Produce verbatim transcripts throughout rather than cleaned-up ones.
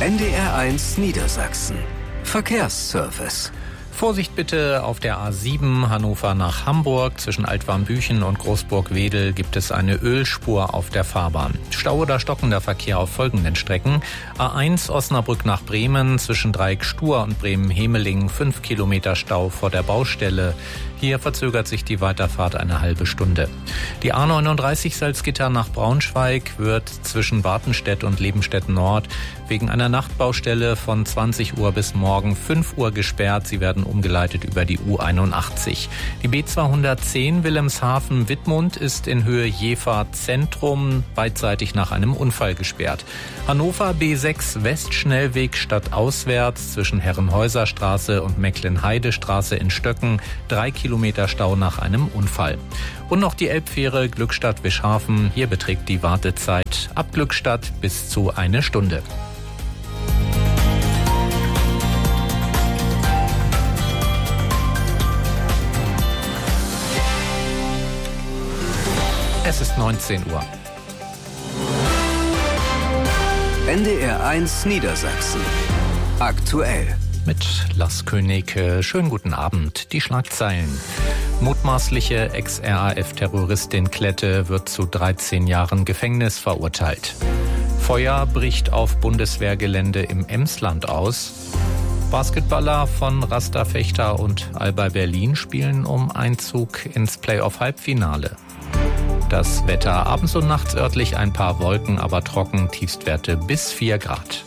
N D R eins Niedersachsen. Verkehrsservice. Vorsicht bitte auf der A sieben Hannover nach Hamburg. Zwischen Altwarmbüchen und Großburg-Wedel gibt es eine Ölspur auf der Fahrbahn. Stau oder stockender Verkehr auf folgenden Strecken. A eins Osnabrück nach Bremen zwischen Dreieck-Stur und Bremen-Hemelingen fünf Kilometer Stau vor der Baustelle. Hier verzögert sich die Weiterfahrt eine halbe Stunde. Die A neununddreißig Salzgitter nach Braunschweig wird zwischen Bartenstedt und Lebenstedt Nord wegen einer Nachtbaustelle von zwanzig Uhr bis morgen fünf Uhr gesperrt. Sie werden umgeleitet über die U einundachtzig. Die B zweihundertzehn Wilhelmshaven-Wittmund ist in Höhe Jever Zentrum beidseitig nach einem Unfall gesperrt. Hannover B sechs Westschnellweg stadtauswärts zwischen Herrenhäuserstraße und Mecklenheidestraße in Stöcken drei Kilometer Stau nach einem Unfall. Und noch die Elbfähre Glückstadt-Wischhafen. Hier beträgt die Wartezeit ab Glückstadt bis zu eine Stunde. Es ist neunzehn Uhr. N D R eins Niedersachsen. Aktuell. Mit Lars König. Schönen guten Abend. Die Schlagzeilen. Mutmaßliche Ex-R A F-Terroristin Klette wird zu dreizehn Jahren Gefängnis verurteilt. Feuer bricht auf Bundeswehrgelände im Emsland aus. Basketballer von Rasta Fechter und Alba Berlin spielen um Einzug ins Playoff-Halbfinale. Das Wetter abends und nachts örtlich ein paar Wolken, aber trocken, Tiefstwerte bis vier Grad.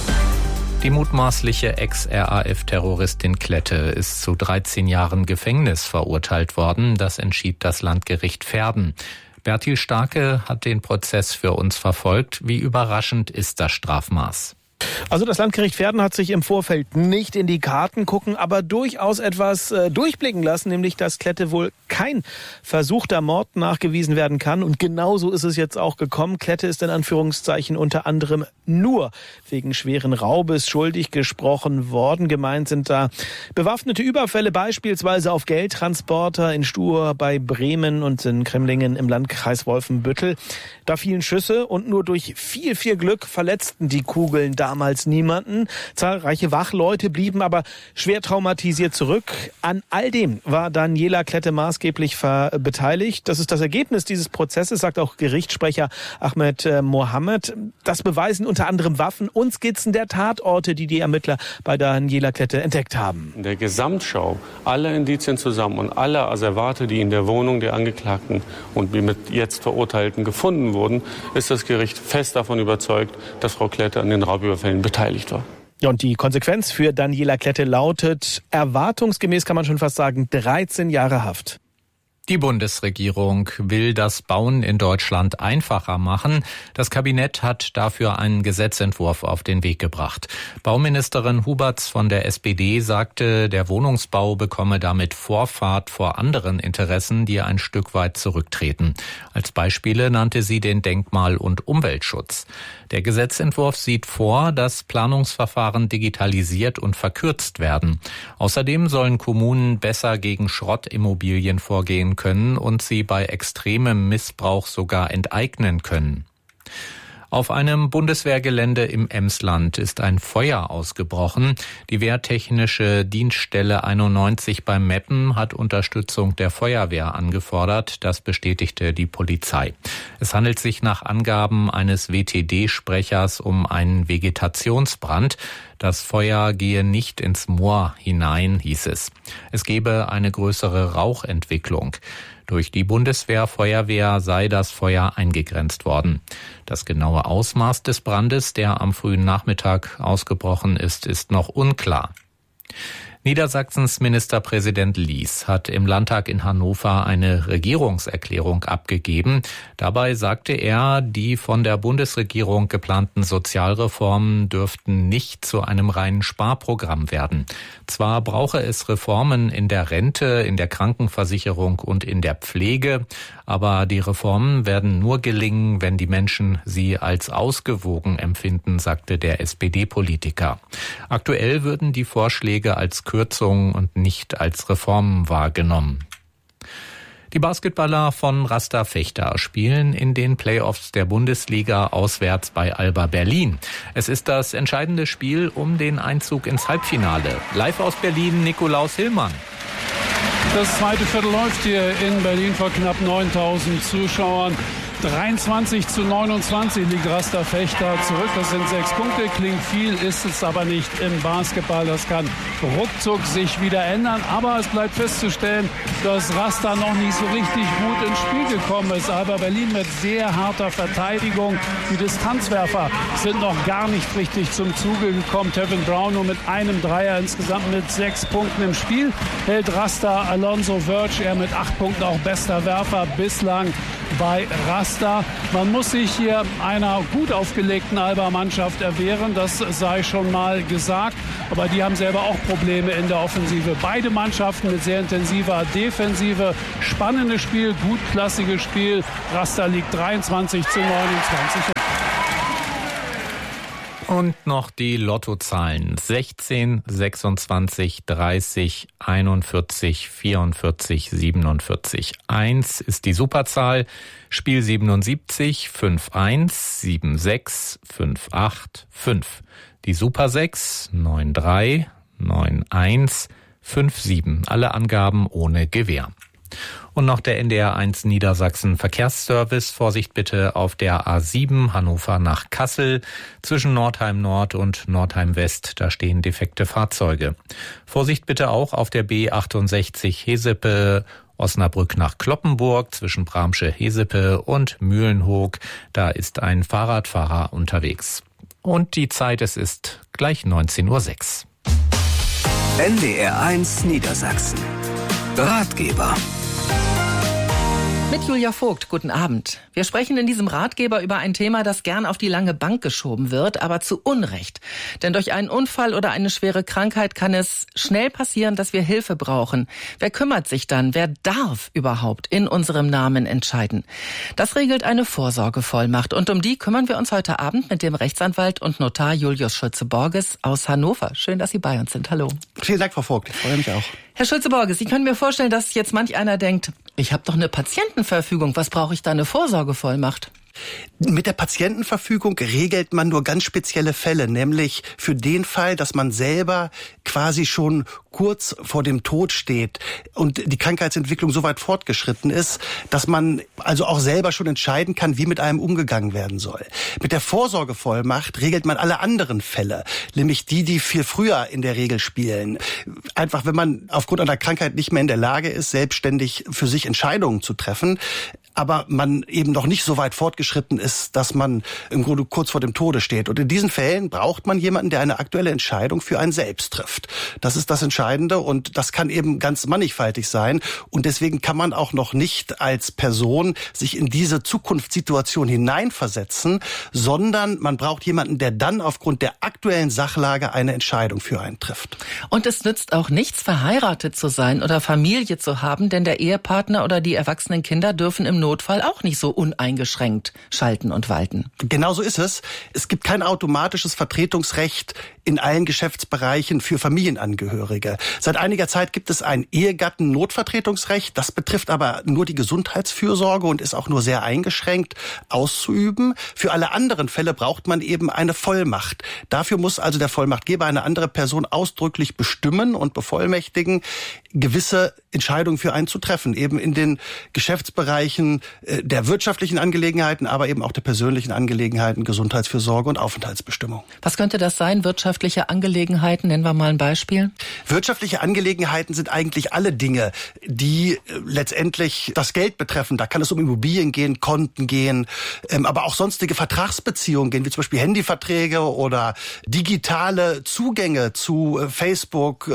Die mutmaßliche Ex-R A F-Terroristin Klette ist zu dreizehn Jahren Gefängnis verurteilt worden. Das entschied das Landgericht Verden. Bertil Starke hat den Prozess für uns verfolgt. Wie überraschend ist das Strafmaß? Also das Landgericht Verden hat sich im Vorfeld nicht in die Karten gucken, aber durchaus etwas äh, durchblicken lassen, nämlich dass Klette wohl kein versuchter Mord nachgewiesen werden kann. Und genauso ist es jetzt auch gekommen. Klette ist in Anführungszeichen unter anderem nur wegen schweren Raubes schuldig gesprochen worden. Gemeint sind da bewaffnete Überfälle, beispielsweise auf Geldtransporter in Stur bei Bremen und in Kremlingen im Landkreis Wolfenbüttel. Da fielen Schüsse und nur durch viel, viel Glück verletzten die Kugeln damals niemanden. Zahlreiche Wachleute blieben aber schwer traumatisiert zurück. An all dem war Daniela Klette maßgeblich beteiligt. Das ist das Ergebnis dieses Prozesses, sagt auch Gerichtssprecher Ahmed äh, Mohammed. Das beweisen unter anderem Waffen und Skizzen der Tatorte, die die Ermittler bei Daniela Klette entdeckt haben. In der Gesamtschau alle Indizien zusammen und alle Asservate, die in der Wohnung der Angeklagten und mit jetzt Verurteilten gefunden wurden, ist das Gericht fest davon überzeugt, dass Frau Klette an den Raubüberfällen beteiligt war. Ja, und die Konsequenz für Daniela Klette lautet erwartungsgemäß, kann man schon fast sagen, dreizehn Jahre Haft. Die Bundesregierung will das Bauen in Deutschland einfacher machen. Das Kabinett hat dafür einen Gesetzentwurf auf den Weg gebracht. Bauministerin Huberts von der S P D sagte, der Wohnungsbau bekomme damit Vorfahrt vor anderen Interessen, die ein Stück weit zurücktreten. Als Beispiele nannte sie den Denkmal- und Umweltschutz. Der Gesetzentwurf sieht vor, dass Planungsverfahren digitalisiert und verkürzt werden. Außerdem sollen Kommunen besser gegen Schrottimmobilien vorgehen können und sie bei extremem Missbrauch sogar enteignen können. Auf einem Bundeswehrgelände im Emsland ist ein Feuer ausgebrochen. Die Wehrtechnische Dienststelle einundneunzig bei Meppen hat Unterstützung der Feuerwehr angefordert. Das bestätigte die Polizei. Es handelt sich nach Angaben eines W T D-Sprechers um einen Vegetationsbrand. Das Feuer gehe nicht ins Moor hinein, hieß es. Es gebe eine größere Rauchentwicklung. Durch die Bundeswehr-Feuerwehr sei das Feuer eingegrenzt worden. Das genaue Ausmaß des Brandes, der am frühen Nachmittag ausgebrochen ist, ist noch unklar. Niedersachsens Ministerpräsident Lies hat im Landtag in Hannover eine Regierungserklärung abgegeben. Dabei sagte er, die von der Bundesregierung geplanten Sozialreformen dürften nicht zu einem reinen Sparprogramm werden. Zwar brauche es Reformen in der Rente, in der Krankenversicherung und in der Pflege, aber die Reformen werden nur gelingen, wenn die Menschen sie als ausgewogen empfinden, sagte der S P D-Politiker. Aktuell würden die Vorschläge als Kürzungen und nicht als Reformen wahrgenommen. Die Basketballer von Rasta Vechta spielen in den Playoffs der Bundesliga auswärts bei Alba Berlin. Es ist das entscheidende Spiel um den Einzug ins Halbfinale. Live aus Berlin, Nikolaus Hillmann. Das zweite Viertel läuft hier in Berlin vor knapp neuntausend Zuschauern. dreiundzwanzig zu neunundzwanzig liegt Rasta Vechta zurück. Das sind sechs Punkte. Klingt viel, ist es aber nicht im Basketball. Das kann ruckzuck sich wieder ändern. Aber es bleibt festzustellen, dass Rasta noch nicht so richtig gut ins Spiel gekommen ist. Aber Berlin mit sehr harter Verteidigung. Die Distanzwerfer sind noch gar nicht richtig zum Zuge gekommen. Tevin Brown nur mit einem Dreier, insgesamt mit sechs Punkten im Spiel. Hält Rasta Alonso Verge, er mit acht Punkten auch bester Werfer bislang bei Rasta. Man muss sich hier einer gut aufgelegten Alba-Mannschaft erwehren, das sei schon mal gesagt. Aber die haben selber auch Probleme in der Offensive. Beide Mannschaften mit sehr intensiver Defensive. Spannendes Spiel, gutklassiges Spiel. Rasta liegt dreiundzwanzig zu neunundzwanzig. Und noch die Lottozahlen. sechzehn, sechsundzwanzig, dreißig, einundvierzig, vierundvierzig, siebenundvierzig. eins ist die Superzahl. Spiel siebenundsiebzig, fünf eins, sieben sechs, fünf acht, fünf. Die Super sechs, neun drei, neun eins, fünf sieben. Alle Angaben ohne Gewähr. Und noch der N D R eins Niedersachsen Verkehrsservice. Vorsicht bitte auf der A sieben Hannover nach Kassel. Zwischen Nordheim Nord und Nordheim West, da stehen defekte Fahrzeuge. Vorsicht bitte auch auf der B achtundsechzig Hesepe Osnabrück nach Cloppenburg zwischen Bramsche-Hesepe und Mühlenhoek. Da ist ein Fahrradfahrer unterwegs. Und die Zeit, es ist gleich neunzehn Uhr sechs. N D R eins Niedersachsen. Ratgeber. Mit Julia Vogt, guten Abend. Wir sprechen in diesem Ratgeber über ein Thema, das gern auf die lange Bank geschoben wird, aber zu Unrecht. Denn durch einen Unfall oder eine schwere Krankheit kann es schnell passieren, dass wir Hilfe brauchen. Wer kümmert sich dann? Wer darf überhaupt in unserem Namen entscheiden? Das regelt eine Vorsorgevollmacht. Und um die kümmern wir uns heute Abend mit dem Rechtsanwalt und Notar Julius Schulze-Borges aus Hannover. Schön, dass Sie bei uns sind. Hallo. Vielen Dank, Frau Vogt. Ich freue mich auch. Herr Schulze-Borges, Sie können mir vorstellen, dass jetzt manch einer denkt, ich habe doch eine Patientenverfügung, was brauche ich da eine Vorsorgevollmacht? Mit der Patientenverfügung regelt man nur ganz spezielle Fälle, nämlich für den Fall, dass man selber quasi schon kurz vor dem Tod steht und die Krankheitsentwicklung so weit fortgeschritten ist, dass man also auch selber schon entscheiden kann, wie mit einem umgegangen werden soll. Mit der Vorsorgevollmacht regelt man alle anderen Fälle, nämlich die, die viel früher in der Regel spielen. Einfach, wenn man aufgrund einer Krankheit nicht mehr in der Lage ist, selbstständig für sich Entscheidungen zu treffen, aber man eben noch nicht so weit fortgeschritten ist, dass man im Grunde kurz vor dem Tode steht. Und in diesen Fällen braucht man jemanden, der eine aktuelle Entscheidung für einen selbst trifft. Das ist das Entscheidende und das kann eben ganz mannigfaltig sein. Und deswegen kann man auch noch nicht als Person sich in diese Zukunftssituation hineinversetzen, sondern man braucht jemanden, der dann aufgrund der aktuellen Sachlage eine Entscheidung für einen trifft. Und es nützt auch nichts, verheiratet zu sein oder Familie zu haben, denn der Ehepartner oder die erwachsenen Kinder dürfen im Notfall auch nicht so uneingeschränkt schalten und walten. Genau so ist es. Es gibt kein automatisches Vertretungsrecht in allen Geschäftsbereichen für Familienangehörige. Seit einiger Zeit gibt es ein Ehegatten-Notvertretungsrecht. Das betrifft aber nur die Gesundheitsfürsorge und ist auch nur sehr eingeschränkt auszuüben. Für alle anderen Fälle braucht man eben eine Vollmacht. Dafür muss also der Vollmachtgeber eine andere Person ausdrücklich bestimmen und bevollmächtigen, gewisse Entscheidungen für einen zu treffen, eben in den Geschäftsbereichen der wirtschaftlichen Angelegenheiten, aber eben auch der persönlichen Angelegenheiten, Gesundheitsfürsorge und Aufenthaltsbestimmung. Was könnte das sein? Wirtschaftliche Angelegenheiten, nennen wir mal ein Beispiel. Wirtschaftliche Angelegenheiten sind eigentlich alle Dinge, die letztendlich das Geld betreffen. Da kann es um Immobilien gehen, Konten gehen, aber auch sonstige Vertragsbeziehungen gehen, wie zum Beispiel Handyverträge oder digitale Zugänge zu Facebook,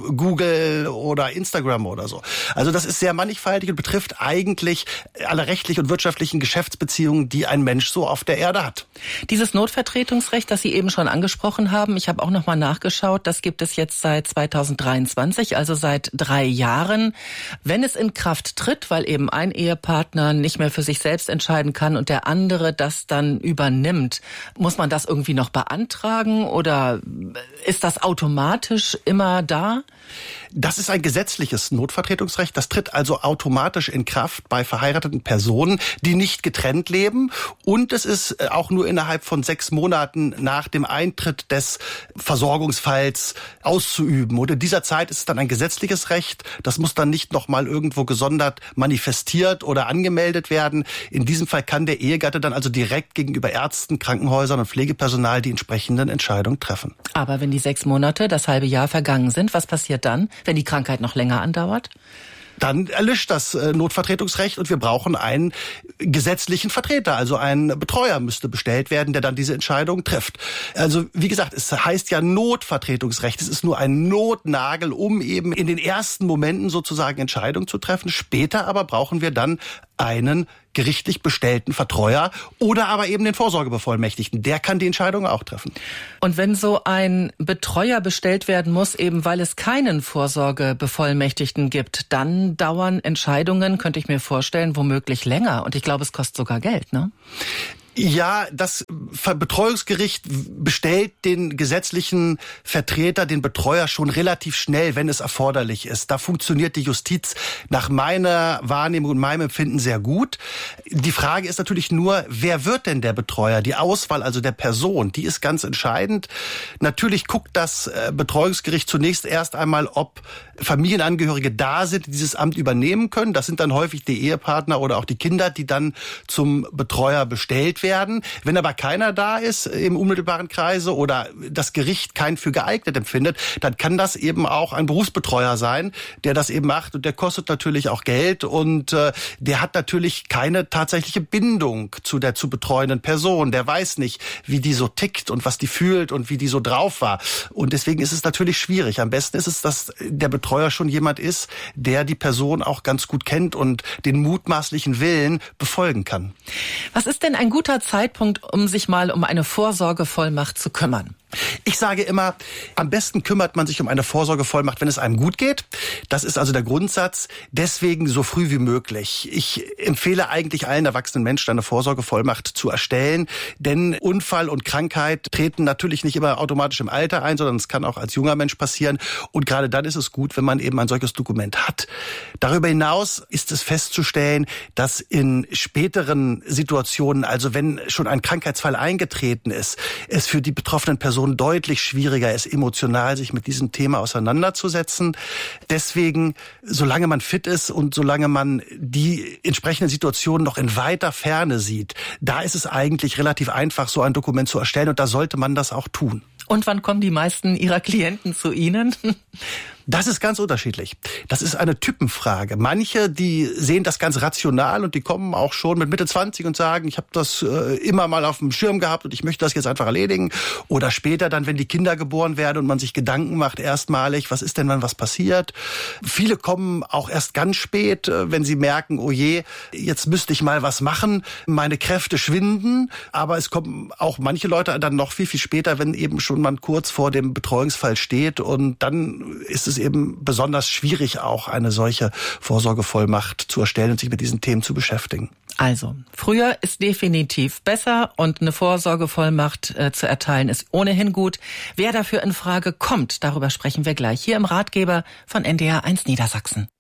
Google oder Instagram oder so. Also das ist sehr mannigfaltig und betrifft eigentlich alle rechtlichen und wirtschaftlichen Geschäftsbeziehungen, die ein Mensch so auf der Erde hat. Dieses Notvertretungsrecht, das Sie eben schon angesprochen haben, ich habe auch noch mal nachgeschaut, das gibt es jetzt seit zweitausenddreiundzwanzig, also seit drei Jahren. Wenn es in Kraft tritt, weil eben ein Ehepartner nicht mehr für sich selbst entscheiden kann und der andere das dann übernimmt, muss man das irgendwie noch beantragen oder ist das automatisch immer da? Das ist ein Gesetz, gesetzliches Notvertretungsrecht. Das tritt also automatisch in Kraft bei verheirateten Personen, die nicht getrennt leben. Und es ist auch nur innerhalb von sechs Monaten nach dem Eintritt des Versorgungsfalls auszuüben. Und in dieser Zeit ist es dann ein gesetzliches Recht. Das muss dann nicht nochmal irgendwo gesondert manifestiert oder angemeldet werden. In diesem Fall kann der Ehegatte dann also direkt gegenüber Ärzten, Krankenhäusern und Pflegepersonal die entsprechenden Entscheidungen treffen. Aber wenn die sechs Monate, das halbe Jahr vergangen sind, was passiert dann, wenn die Krankheit noch länger andauert? Dann erlischt das Notvertretungsrecht und wir brauchen einen gesetzlichen Vertreter, also ein Betreuer müsste bestellt werden, der dann diese Entscheidung trifft. Also wie gesagt, es heißt ja Notvertretungsrecht. Es ist nur ein Notnagel, um eben in den ersten Momenten sozusagen Entscheidungen zu treffen. Später aber brauchen wir dann einen gerichtlich bestellten Vertreuer oder aber eben den Vorsorgebevollmächtigten. Der kann die Entscheidung auch treffen. Und wenn so ein Betreuer bestellt werden muss, eben weil es keinen Vorsorgebevollmächtigten gibt, dann dauern Entscheidungen, könnte ich mir vorstellen, womöglich länger. Und ich glaube, es kostet sogar Geld, ne? Ja, das Betreuungsgericht bestellt den gesetzlichen Vertreter, den Betreuer schon relativ schnell, wenn es erforderlich ist. Da funktioniert die Justiz nach meiner Wahrnehmung und meinem Empfinden sehr gut. Die Frage ist natürlich nur, wer wird denn der Betreuer? Die Auswahl also der Person, die ist ganz entscheidend. Natürlich guckt das Betreuungsgericht zunächst erst einmal, ob Familienangehörige da sind, die dieses Amt übernehmen können. Das sind dann häufig die Ehepartner oder auch die Kinder, die dann zum Betreuer bestellt werden. Werden. Wenn aber keiner da ist im unmittelbaren Kreise oder das Gericht keinen für geeignet empfindet, dann kann das eben auch ein Berufsbetreuer sein, der das eben macht und der kostet natürlich auch Geld und äh, der hat natürlich keine tatsächliche Bindung zu der zu betreuenden Person. Der weiß nicht, wie die so tickt und was die fühlt und wie die so drauf war. Und deswegen ist es natürlich schwierig. Am besten ist es, dass der Betreuer schon jemand ist, der die Person auch ganz gut kennt und den mutmaßlichen Willen befolgen kann. Was ist denn ein guter Zeitpunkt, um sich mal um eine Vorsorgevollmacht zu kümmern? Ich sage immer, am besten kümmert man sich um eine Vorsorgevollmacht, wenn es einem gut geht. Das ist also der Grundsatz. Deswegen so früh wie möglich. Ich empfehle eigentlich allen erwachsenen Menschen, eine Vorsorgevollmacht zu erstellen. Denn Unfall und Krankheit treten natürlich nicht immer automatisch im Alter ein, sondern es kann auch als junger Mensch passieren. Und gerade dann ist es gut, wenn man eben ein solches Dokument hat. Darüber hinaus ist es festzustellen, dass in späteren Situationen, also wenn schon ein Krankheitsfall eingetreten ist, es für die betroffenen Personen deutlich schwieriger ist, emotional sich mit diesem Thema auseinanderzusetzen. Deswegen, solange man fit ist und solange man die entsprechenden Situationen noch in weiter Ferne sieht, da ist es eigentlich relativ einfach, so ein Dokument zu erstellen und da sollte man das auch tun. Und wann kommen die meisten Ihrer Klienten zu Ihnen? Das ist ganz unterschiedlich. Das ist eine Typenfrage. Manche, die sehen das ganz rational und die kommen auch schon mit Mitte zwanzig und sagen, ich habe das äh, immer mal auf dem Schirm gehabt und ich möchte das jetzt einfach erledigen. Oder später dann, wenn die Kinder geboren werden und man sich Gedanken macht, erstmalig, was ist denn, wenn was passiert? Viele kommen auch erst ganz spät, äh, wenn sie merken, oh je, jetzt müsste ich mal was machen, meine Kräfte schwinden. Aber es kommen auch manche Leute dann noch viel, viel später, wenn eben schon man kurz vor dem Betreuungsfall steht und dann ist es eben besonders schwierig, auch eine solche Vorsorgevollmacht zu erstellen und sich mit diesen Themen zu beschäftigen. Also, früher ist definitiv besser und eine Vorsorgevollmacht äh, zu erteilen ist ohnehin gut. Wer dafür in Frage kommt, darüber sprechen wir gleich hier im Ratgeber von N D R eins Niedersachsen.